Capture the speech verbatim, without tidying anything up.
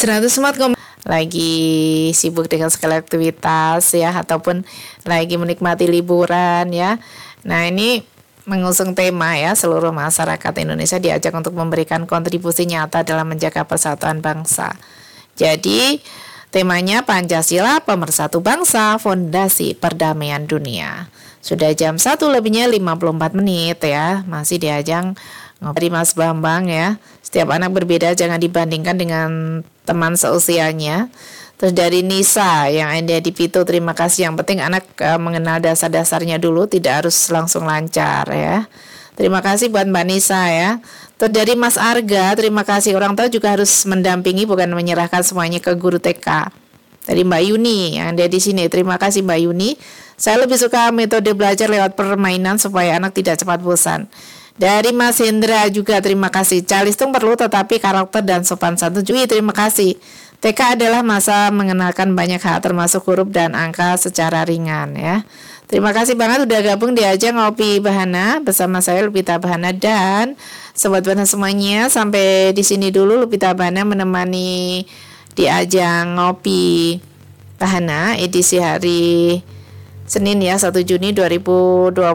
seratus Watt Kom- lagi sibuk dengan segala aktivitas ya, ataupun lagi menikmati liburan ya. Nah, ini mengusung tema ya, seluruh masyarakat Indonesia diajak untuk memberikan kontribusi nyata dalam menjaga persatuan bangsa. Jadi temanya Pancasila Pemersatu Bangsa, Fondasi Perdamaian Dunia. Sudah jam satu lebihnya lima puluh empat menit ya, masih diajak ngobrol Mas Bambang ya. Setiap anak berbeda, jangan dibandingkan dengan teman seusianya. Terus dari Nisa yang ada di Pito, terima kasih. Yang penting anak uh, mengenal dasar-dasarnya dulu, tidak harus langsung lancar ya. Terima kasih buat Mbak Nisa ya. Terus dari Mas Arga, terima kasih. Orang tua juga harus mendampingi, bukan menyerahkan semuanya ke guru T K. Dari Mbak Yuni yang ada di sini, terima kasih Mbak Yuni. Saya lebih suka metode belajar lewat permainan supaya anak tidak cepat bosan. Dari Mas Hendra juga terima kasih. Calistung perlu tetapi karakter dan sopan santun juga. Terima kasih. T K adalah masa mengenalkan banyak hal termasuk huruf dan angka secara ringan ya. Terima kasih banget udah gabung di Ajang Ngopi Bahana bersama saya Lupita Bahana dan sobat Bahana semuanya. Sampai di sini dulu Lupita Bahana menemani di Ajang Ngopi Bahana edisi hari Senin ya, satu Juni dua ribu dua puluh.